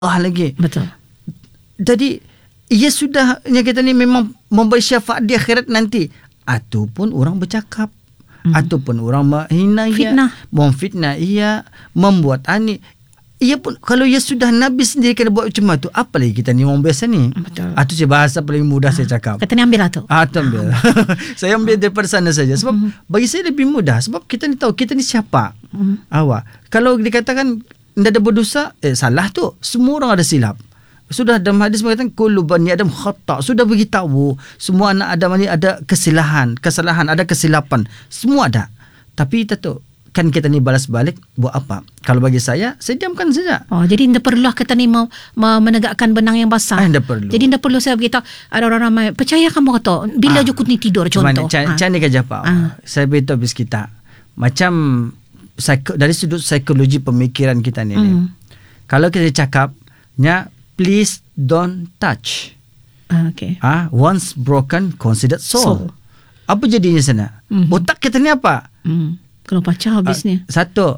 lagi. Betul. Jadi ia sudah yang kita ni memang memberi syafaat di akhirat nanti. Ataupun orang bercakap, ataupun orang menghina ia, memfitnah ia, membuat ani. Ia pun kalau ia sudah Nabi sendiri kena buat macam tu, apa lagi kita ni orang biasa ni? Betul. Itu je bahasa paling mudah saya cakap. Kata ni ambil lah tu. Ambil. Saya ambil daripada sana saja. Sebab bagi saya lebih mudah. Sebab kita ni tahu kita ni siapa. Awak. Kalau dikatakan tidak ada berdosa, salah tu. Semua orang ada silap. Sudah dalam hadis mengatakan kullu bani adam khata'. Sudah beritahu semua anak Adam ni ada kesalahan, ada kesilapan. Semua ada. Tapi kita tahu kan kita ni balas balik buat apa? Kalau bagi saya diamkan saja. Jadi tidak perlulah kita ni mau menegakkan benang yang basah. Tidak perlu. Jadi tidak perlu saya beritahu ada orang ramai percaya kamu kata bila jukut ni tidur contoh. Macam ni kerja Pak. Saya beritahu bis kita. Macam dari sudut psikologi pemikiran kita ni. Kalau kita cakap please don't touch. Okay. Once broken considered soul. Apa jadinya sana? Otak kita ni apa? Kalau pacar habisnya. Satu.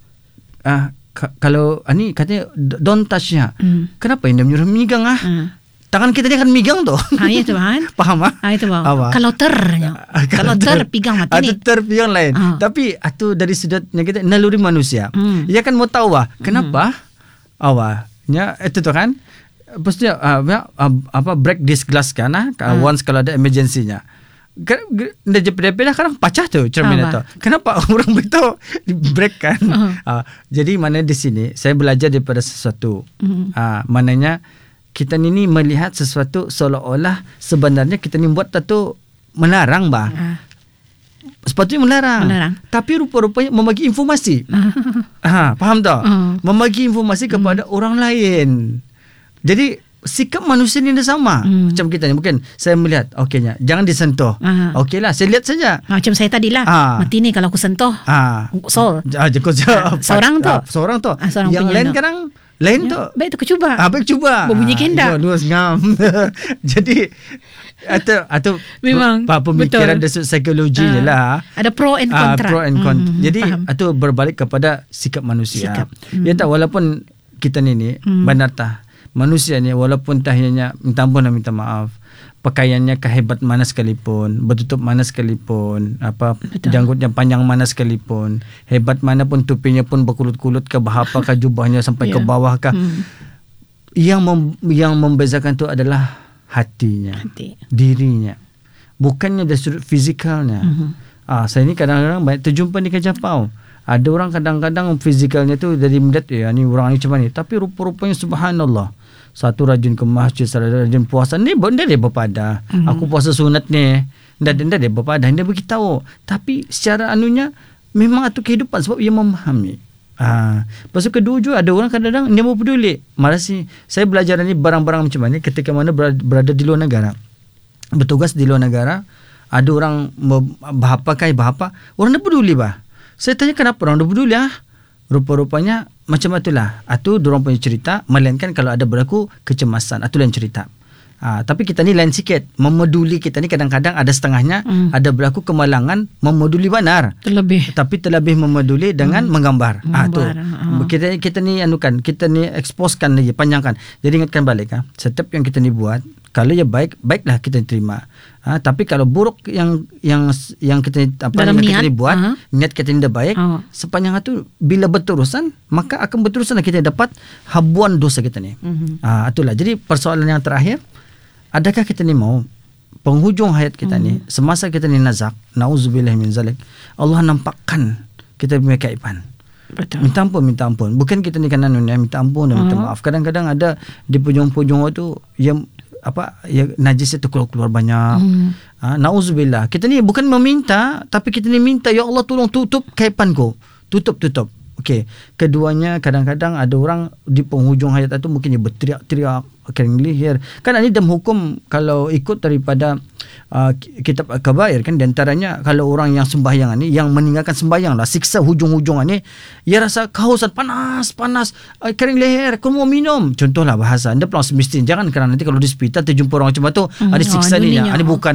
Kalau ni katanya don't touch nya. Kenapa dia menyuruh megang tangan kita ni akan megang tu. Ya tu kan. Faham itu bang. Kalau terpigang mati ni. Terpigang lain. Tapi itu dari sudutnya kita naluri manusia. Ia kan mau tahu kenapa awaknya itu tu kan. Pastinya break this glass kan once kalau ada emergency-nya. Dia jepit-jepit kadang pecah tu cermin itu. Kenapa orang beritahu break kan? Jadi mana di sini saya belajar daripada sesuatu. Maknanya kita ni melihat sesuatu seolah-olah sebenarnya kita ni buat tu melarang sepatutnya melarang. Tapi rupa-rupanya membagi informasi. Faham tak? Membagi informasi kepada orang lain. Jadi sikap manusia ni sama. Macam kita ni mungkin saya melihat okeynya jangan disentuh. Okeylah saya lihat saja. Macam saya tadilah. Mati ni kalau aku sentuh. Sol. Seorang tu. Yang lain kadang lain tu. Baik tu aku cuba. Baik cuba. Berbunyi kenda. Dua ngam. Jadi atau memang pemikiran dari psikologi je lah. Ada pro and contra. Jadi itu berbalik kepada sikap manusia. Ya tak, walaupun kita ni benar tak manusia ni walaupun tahinya minta ampun dan minta maaf, pakaiannya kehebat mana sekalipun, bertutup mana sekalipun, janggutnya panjang mana sekalipun, hebat mana pun tupinya pun berkulut-kulut ke bahapa ke jubahnya sampai ke bawah ke. Yang membezakan tu adalah hatinya, dirinya, bukannya dari sudut fizikalnya. Saya ni kadang-kadang banyak terjumpa di Kejapau. Ada orang kadang-kadang fizikalnya tu dari mudat ni orang ni macam ni, tapi rupa-rupanya subhanallah. Satu rajin ke masjid, rajin puasa ni dia berpada. Aku puasa sunat ni. Dia berpada, dia beritahu. Tapi secara anunya memang itu kehidupan sebab ia memahami. Lepas tu kedua juga ada orang kadang-kadang dia mau peduli. Malah saya belajar ni barang-barang macam ni ketika mana berada di luar negara. Bertugas di luar negara, ada orang bahapa orang dia peduli Saya tanya kenapa orang dia peduli Rupa-rupanya macam itulah. Itu diorang punya cerita, melainkan kalau ada berlaku kecemasan, itu lain cerita. Tapi kita ni lain sikit. Memeduli kita ni kadang-kadang ada setengahnya, ada berlaku kemalangan, memeduli benar. Tapi terlebih memeduli dengan menggambar. Kita ni kita ni exposekan lagi, panjangkan. Jadi ingatkan balik setiap yang kita ni buat, kalau ya baiklah kita terima. Tapi kalau buruk yang kita kita ni buat, niat kita ni dah baik, sepanjang itu bila berterusan, maka akan berterusan kita dapat habuan dosa kita ni. Itulah. Jadi persoalan yang terakhir, adakah kita ni mau penghujung hayat kita ni, semasa kita ni nazak, nauzubillah min zalik, Allah nampakkan kita punya keaiban. Betul. Minta ampun. Bukan kita ni kanan minta ampun dan minta maaf. Kadang-kadang ada di pujung-pujung tu yang najis itu keluar banyak. Nauzubillah. Kita ni bukan meminta, tapi kita ni minta, ya Allah tolong tutup kaipanku. Tutup. Okey. Keduanya kadang-kadang ada orang di penghujung hayat itu mungkin dia berteriak-teriak, kering leher. Kan ini dalam hukum kalau ikut daripada kitab Kabair kan, di antaranya kalau orang yang sembahyang ni, yang meninggalkan sembahyang lah, siksa hujung-hujung ni, ia rasa kehausan, panas, kering leher, kau mau minum. Contohlah bahasa. Anda pulang semestinya jangan, kerana nanti kalau di hospital terjumpa orang macam tu, ada siksa ni. Ini bukan.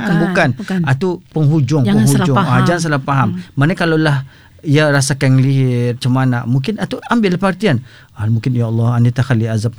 Itu penghujung. Jangan salah faham. Mana kalau lah ia rasakan lihir macam mana, mungkin atau ambil perhatian, mungkin ya Allah anita khali azab